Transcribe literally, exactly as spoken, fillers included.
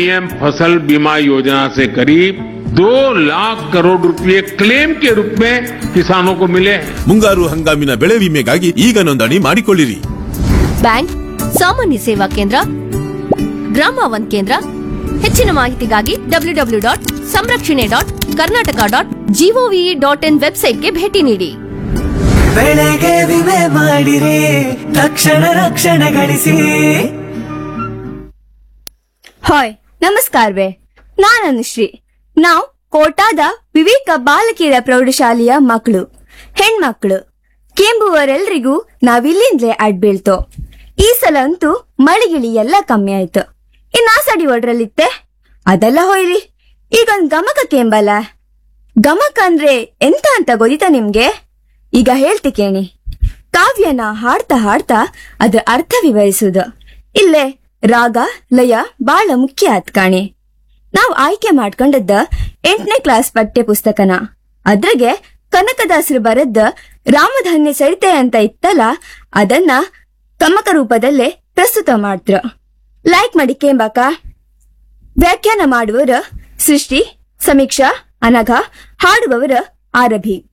PM फसल बीमा योजना से करीब दो लाख करोड़ रुपए क्लेम के रूप में किसानों को मिले हैं। ಮುಂಗಾರು ಹಂಗಾಮಿನ ಬೆಳೆ ವಿಮೆಗಾಗಿ ಈಗ ನೋಂದಣಿ ಮಾಡಿಕೊಳ್ಳಿರಿ. ಬ್ಯಾಂಕ್, ಸಾಮಾನ್ಯ ಸೇವಾ ಕೇಂದ್ರ, ಗ್ರಾಮ ಒನ್ ಕೇಂದ್ರ. ಹೆಚ್ಚಿನ ಮಾಹಿತಿಗಾಗಿ ಡಬ್ಲ್ಯೂ ಡಬ್ಲ್ಯೂ ಡಾಟ್ ಸಂರಕ್ಷಣೆ dot Karnataka dot gov dot in ವೆಬ್ಸೈಟ್ಗೆ ಭೇಟಿ ನೀಡಿ. ಬೆಳೆಗೆ ವಿಮೆ ಮಾಡಿರಿ, ತಕ್ಷಣ ರಕ್ಷಣೆ ಗಳಿಸಿ. ಹಾಯ್, ನಮಸ್ಕಾರವೇ. ನಾನು ಅನುಶ್ರೀ. ನಾವು ಕೋಟಾದ ವಿವೇಕ ಬಾಲಕಿಯರ ಪ್ರೌಢಶಾಲೆಯ ಮಕ್ಕಳು, ಹೆಣ್ಮಕ್ಳು. ಕೆಂಬುವರೆಲ್ರಿಗೂ ನಾವಿಲ್ಲಿಂದಲೇ ಅಡ್ಬೀಳ್ತೋ. ಈ ಸಲ ಅಂತೂ ಮಳಿಗಿಳಿ ಎಲ್ಲ ಕಮ್ಮಿ ಆಯ್ತು. ಇನ್ನ ಸಡಿ ಒಡ್ರಲ್ಲಿತ್ತೆ ಅದೆಲ್ಲ ಹೋಯ್ರಿ. ಈಗೊಂದ್ ಗಮಕ ಕೇಂಬಲ್ಲ. ಗಮಕ ಅಂದ್ರೆ ಎಂತ ಅಂತ ಗೊತ್ತಿತಾ ನಿಮ್ಗೆ? ಈಗ ಹೇಳ್ತಿ ಕೇಳಿ. ಕಾವ್ಯನ ಹಾಡ್ತಾ ಹಾಡ್ತಾ ಅದ್ರ ಅರ್ಥ ವಿವರಿಸುದು. ಇಲ್ಲೇ ರಾಗ ಲಯ ಬಾಳ ಮುಖ್ಯ ಆತ್ ಕಾಣಿ. ನಾವ್ ಆಯ್ಕೆ ಮಾಡ್ಕೊಂಡದ್ದ ಎಂಟನೇ ಕ್ಲಾಸ್ ಪಠ್ಯ ಪುಸ್ತಕನ. ಅದ್ರಾಗೆ ಕನಕದಾಸರು ಬರೆದ ರಾಮಧನ್ಯ ಸರಿತೆ ಅಂತ ಇತ್ತಲ್ಲ, ಅದನ್ನ ಗಮಕ ರೂಪದಲ್ಲೇ ಪ್ರಸ್ತುತ ಮಾಡ್ತ್ರ. ಲೈಕ್ ಮಾಡಿ ಕೇಂಬಾಕ. ವ್ಯಾಖ್ಯಾನ ಮಾಡುವವರ ಸೃಷ್ಟಿ, ಸಮೀಕ್ಷಾ, ಅನಘ. ಹಾಡುವವರ ಆರಭಿ.